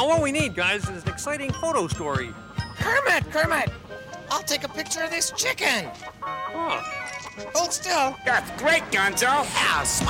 All we need, guys, is an exciting photo story. Kermit! I'll take a picture of this chicken. Huh. Hold still. That's great, Gonzo. Yeah,